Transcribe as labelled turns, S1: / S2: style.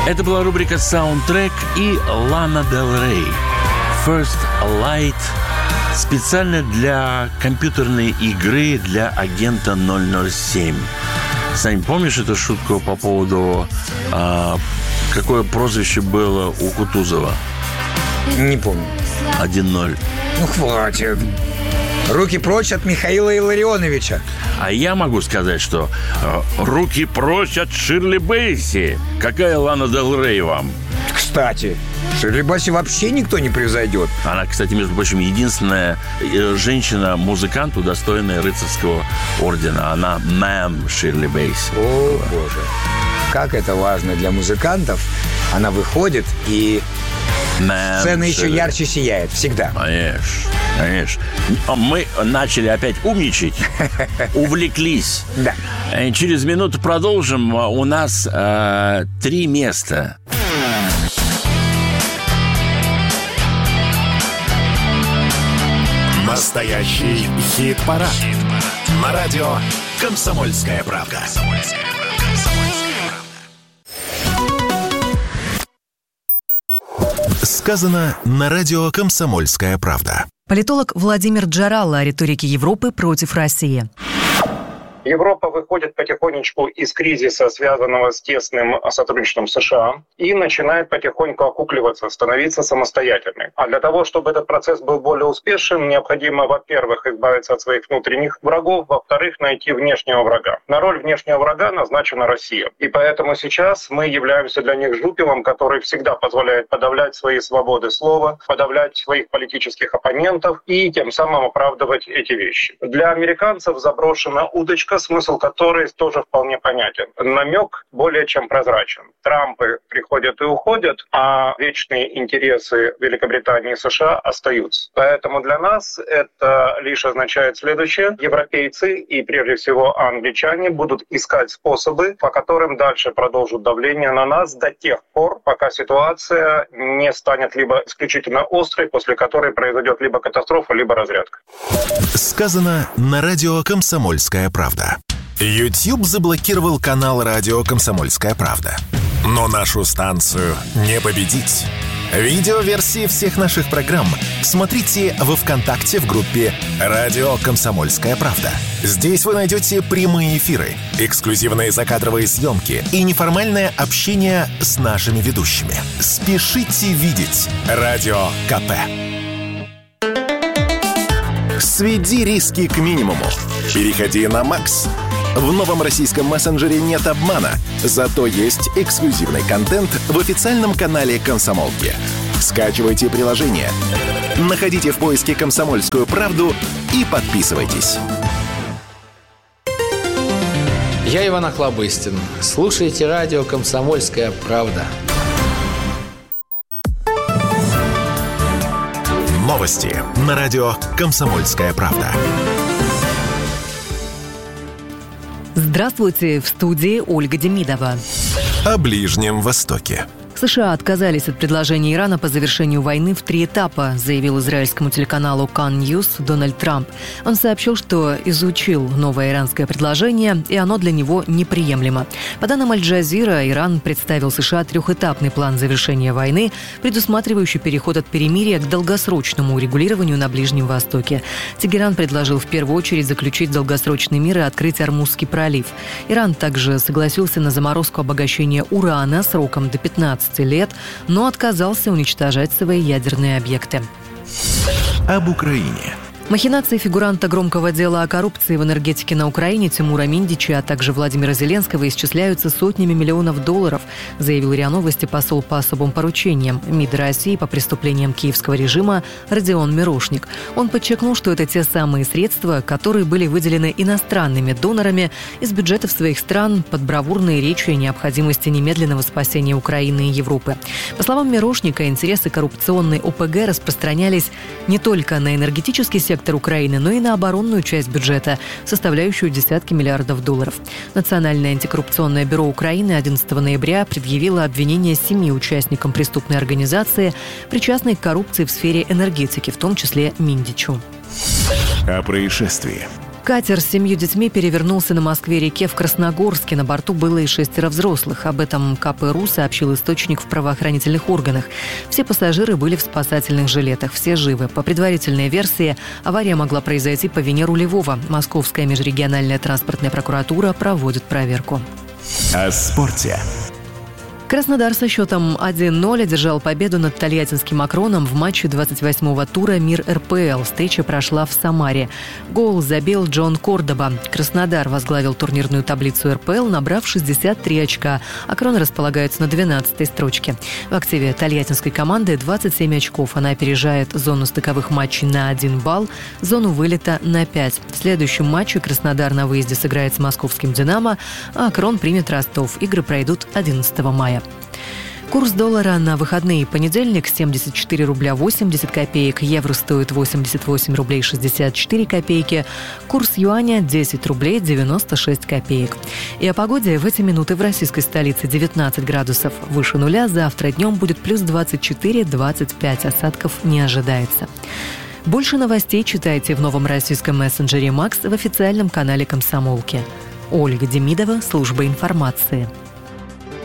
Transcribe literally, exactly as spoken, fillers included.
S1: Это была рубрика «Саундтрек» и Лана Дель Рей «First Light» специально для компьютерной игры для агента ноль ноль семь. Сань, помнишь эту шутку по поводу, а, какое прозвище было у Кутузова?
S2: Не помню.
S1: один ноль.
S2: Ну, хватит. Руки прочь от Михаила Илларионовича.
S1: А я могу сказать, что э, руки прочь от Ширли Бейси. Какая Лана Дель Рей вам?
S2: Кстати, Ширли Бейси вообще никто не превзойдет.
S1: Она, кстати, между прочим, единственная э, женщина-музыкант, удостоенная рыцарского ордена. Она мэм Ширли Бейси.
S2: О, боже. Как это важно для музыкантов. Она выходит и... Мэм, сцена еще Ширли. Ярче сияет. Всегда.
S1: Конечно, конечно. Мы начали опять умничать. Увлеклись.
S2: Да.
S1: Через минуту продолжим. У нас э, три места.
S3: Настоящий хит-парад. Хит-парад. На радио «Комсомольская правда». Сказано на радио «Комсомольская правда».
S4: Политолог Владимир Джаралла о риторике Европы против России.
S5: Европа выходит потихонечку из кризиса, связанного с тесным сотрудничеством США, и начинает потихоньку окукливаться, становиться самостоятельной. А для того, чтобы этот процесс был более успешным, необходимо, во-первых, избавиться от своих внутренних врагов, во-вторых, найти внешнего врага. На роль внешнего врага назначена Россия. И поэтому сейчас мы являемся для них жупелом, который всегда позволяет подавлять свои свободы слова, подавлять своих политических оппонентов и тем самым оправдывать эти вещи. Для американцев заброшена удочка, смысл которой тоже вполне понятен. Намек более чем прозрачен. Трампы приходят и уходят, а вечные интересы Великобритании и США остаются. Поэтому для нас это лишь означает следующее. Европейцы и прежде всего англичане будут искать способы, по которым дальше продолжат давление на нас до тех пор, пока ситуация не станет либо исключительно острой, после которой произойдет либо катастрофа, либо разрядка.
S3: Сказано на радио «Комсомольская правда». YouTube заблокировал канал радио «Комсомольская правда». Но нашу станцию не победить. Видеоверсии всех наших программ смотрите во ВКонтакте в группе «Радио Комсомольская правда». Здесь вы найдете прямые эфиры, эксклюзивные закадровые съемки и неформальное общение с нашими ведущими. Спешите видеть Радио КП. Сведи риски к минимуму. Переходи на Макс. В новом российском мессенджере нет обмана, зато есть эксклюзивный контент в официальном канале «Комсомолки». Скачивайте приложение, находите в поиске «Комсомольскую правду» и подписывайтесь.
S6: Я Иван Охлобыстин. Слушайте радио «Комсомольская правда».
S3: Новости на радио «Комсомольская правда».
S4: Здравствуйте, в студии Ольга Демидова.
S3: О Ближнем Востоке.
S4: США отказались от предложения Ирана по завершению войны в три этапа, заявил израильскому телеканалу Кан Ньюс Дональд Трамп. Он сообщил, что изучил новое иранское предложение, и оно для него неприемлемо. По данным Аль-Джазира, Иран представил США трехэтапный план завершения войны, предусматривающий переход от перемирия к долгосрочному урегулированию на Ближнем Востоке. Тегеран предложил в первую очередь заключить долгосрочный мир и открыть Ормузский пролив. Иран также согласился на заморозку обогащения урана сроком до пятнадцати лет, но отказался уничтожать свои ядерные объекты.
S3: Об Украине.
S4: Махинации фигуранта громкого дела о коррупции в энергетике на Украине Тимура Миндича, а также Владимира Зеленского исчисляются сотнями миллионов долларов, заявил РИА Новости посол по особым поручениям МИД России по преступлениям киевского режима Родион Мирошник. Он подчеркнул, что это те самые средства, которые были выделены иностранными донорами из бюджетов своих стран под бравурные речи о необходимости немедленного спасения Украины и Европы. По словам Мирошника, интересы коррупционной ОПГ распространялись не только на энергетический сектор Украины, но и на оборонную часть бюджета, составляющую десятки миллиардов долларов. Национальное антикоррупционное бюро Украины одиннадцатого ноября предъявило обвинение семи участникам преступной организации, причастной к коррупции в сфере энергетики, в том числе Миндичу.
S3: О происшествии.
S4: Катер с семью детьми перевернулся на Москве-реке в Красногорске. На борту было и шестеро взрослых. Об этом ка пэ ру сообщил источник в правоохранительных органах. Все пассажиры были в спасательных жилетах. Все живы. По предварительной версии, авария могла произойти по вине рулевого. Московская межрегиональная транспортная прокуратура проводит проверку.
S3: О спорте.
S4: Краснодар со счетом один ноль одержал победу над тольяттинским «Акроном» в матче двадцать восьмого тура «Мир эр пэ эл». Встреча прошла в Самаре. Гол забил Джон Кордоба. Краснодар возглавил турнирную таблицу эр пэ эл, набрав шестьдесят три очка. «Акрон» располагается на двенадцатой строчке. В активе тольяттинской команды двадцать семь очков. Она опережает зону стыковых матчей на один балл, зону вылета на пять. В следующем матче Краснодар на выезде сыграет с московским «Динамо», а «Акрон» примет Ростов. Игры пройдут одиннадцатого мая. Курс доллара на выходные: понедельник семьдесят четыре рубля восемьдесят копеек, евро стоит восемьдесят восемь рублей шестьдесят четыре копейки, курс юаня десять рублей девяносто шесть копеек. И о погоде в эти минуты в российской столице девятнадцать градусов выше нуля, завтра днем будет плюс двадцать четыре - двадцать пять, осадков не ожидается. Больше новостей читайте в новом российском мессенджере «Макс» в официальном канале «Комсомолки». Ольга Демидова, служба информации.